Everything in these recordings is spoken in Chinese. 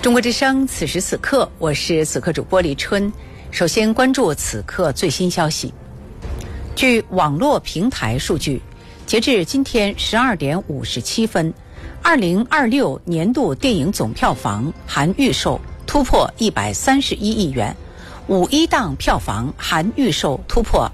中国之声，此时此刻，我是此刻主播李春。首先关注此刻最新消息。据网络平台数据，截至今天12点57分，2026年度电影总票房含预售突破131亿元，5一档票房含预售突破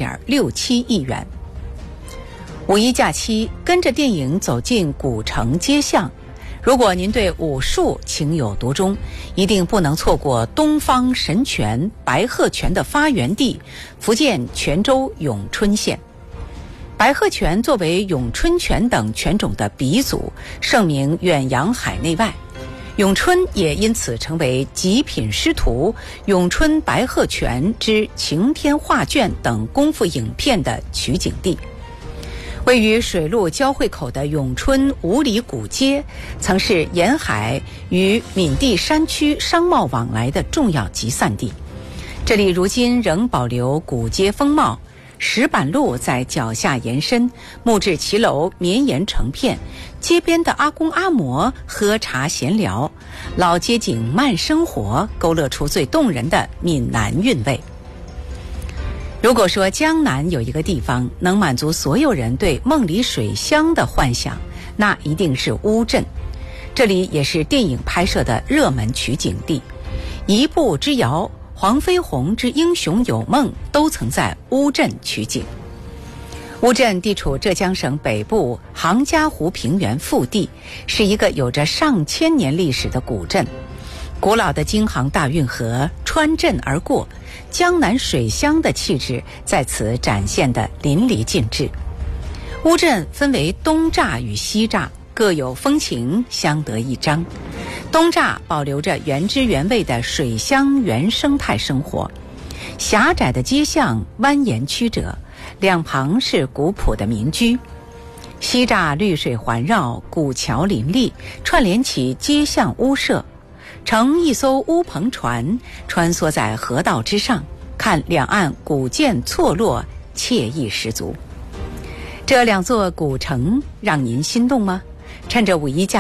2.67亿元。五一假期，跟着电影走进古城街巷。如果您对武术情有独钟，一定不能错过东方神拳白鹤拳的发源地福建泉州咏春县。白鹤拳作为咏春拳等拳种的鼻祖，盛名远扬海内外。咏春也因此成为极品师徒咏春白鹤拳之擎天画卷等功夫影片的取景地。位于水陆交汇口的咏春五里古街，曾是沿海与闽地山区商贸往来的重要集散地。这里如今仍保留古街风貌，石板路在脚下延伸，木质骑楼绵延成片，街边的阿公阿嬷喝茶闲聊，老街景慢生活，勾勒出最动人的闽南韵味。如果说江南有一个地方能满足所有人对梦里水乡的幻想，那一定是乌镇。这里也是电影拍摄的热门取景地，一步之遥、黄飞鸿之英雄有梦都曾在乌镇取景。乌镇地处浙江省北部杭嘉湖平原腹地，是一个有着上千年历史的古镇。古老的京杭大运河穿镇而过，江南水乡的气质在此展现得淋漓尽致。乌镇分为东栅与西栅，各有风情，相得益彰。东栅保留着原汁原味的水乡原生态生活，狭窄的街巷蜿蜒曲折，两旁是古朴的民居。西栅绿水环绕，古桥林立，串联起街巷屋舍，乘一艘乌篷船穿梭在河道之上，看两岸古建错落，惬意十足。这两座古城让您心动吗？趁着五一假